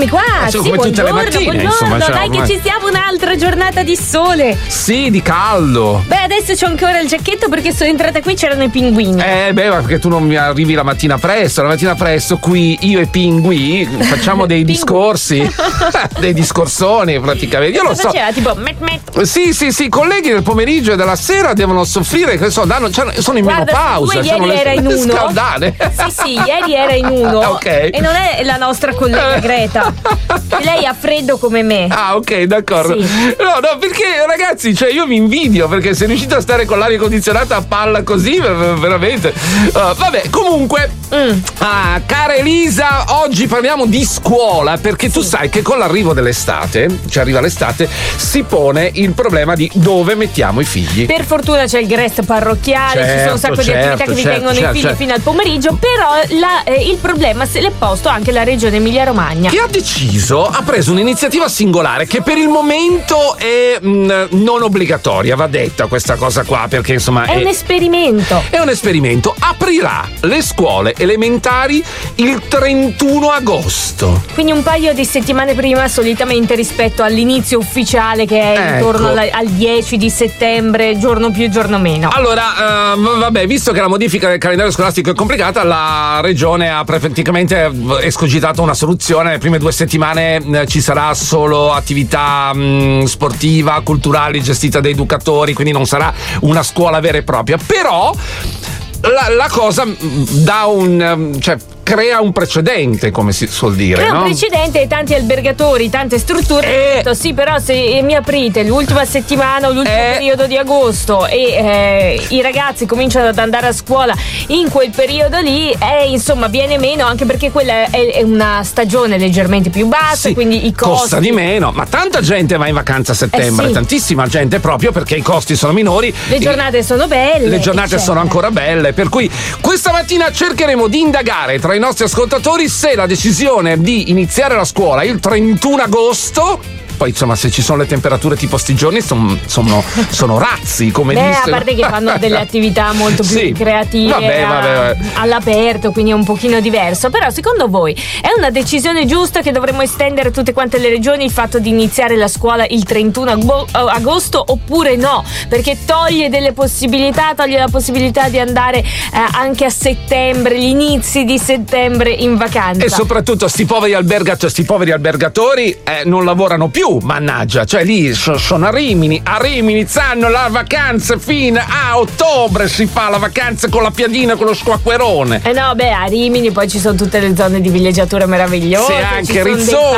eccomi qua. Sì, come tutte le mattine, buongiorno. insomma, Dai che ci siamo, un'altra giornata di sole. Sì, di caldo. Beh, adesso c'ho ancora il giacchetto perché sono entrata qui, c'erano i pinguini. Ma perché tu non mi arrivi la mattina presto. La mattina presto qui io e Pingui facciamo dei discorsi, dei discorsoni praticamente. Io lo so. Faceva tipo met. Sì, i colleghi del pomeriggio e della sera devono soffrire, che sono in menopausa. Ieri era in uno. Scaldate. Sì, ieri era in uno. Ok. E non è la nostra collega Greta. Lei ha freddo come me. Ah, ok, d'accordo. Sì. No, perché ragazzi, cioè io mi invidio perché sei riuscito a stare con l'aria condizionata a palla così, veramente. Vabbè, comunque, cara Elisa, oggi parliamo di scuola perché tu sai che con l'arrivo dell'estate, cioè arriva l'estate, si pone il problema di dove mettiamo i figli. Per fortuna c'è il GREST parrocchiale, ci sono un sacco di attività che vi tengono i figli fino al pomeriggio, però il problema se l'è posto anche la regione Emilia-Romagna, che ha preso un'iniziativa singolare che per il momento è non obbligatoria, va detta questa cosa qua, perché insomma è un esperimento. È un esperimento. Aprirà le scuole elementari il 31 agosto. Quindi un paio di settimane prima solitamente rispetto all'inizio ufficiale che è intorno al 10 di settembre, giorno più giorno meno. Allora, vabbè, visto che la modifica del calendario scolastico è complicata, la regione ha praticamente escogitato una soluzione. Le prime 2 settimane ci sarà solo attività sportiva, culturali, gestita da educatori, quindi non sarà una scuola vera e propria. Però la cosa dà crea un precedente, come si suol dire. Crea un precedente e tanti albergatori, tante strutture hanno detto sì, però se mi aprite l'ultima settimana o l'ultimo periodo di agosto e i ragazzi cominciano ad andare a scuola in quel periodo lì, insomma viene meno, anche perché quella è una stagione leggermente più bassa, quindi i costi costa di meno, ma tanta gente va in vacanza a settembre, tantissima gente, proprio perché i costi sono minori, le giornate sono belle, le giornate sono ancora belle, per cui questa mattina cercheremo di indagare tra i nostri ascoltatori se la decisione di iniziare la scuola il 31 agosto, poi insomma se ci sono le temperature tipo sti giorni sono razzi, come dice. A parte che fanno delle attività molto più creative all'aperto, quindi è un pochino diverso. Però secondo voi è una decisione giusta che dovremmo estendere a tutte quante le regioni il fatto di iniziare la scuola il 31 agosto oppure no? Perché toglie la possibilità di andare anche a settembre, gli inizi di settembre in vacanza. E soprattutto sti poveri albergatori non lavorano più, mannaggia, cioè lì sono a Rimini hanno la vacanza fino a ottobre, si fa la vacanza con la piadina, con lo squacquerone. A Rimini poi ci sono tutte le zone di villeggiatura meravigliose, anche Rizzoli.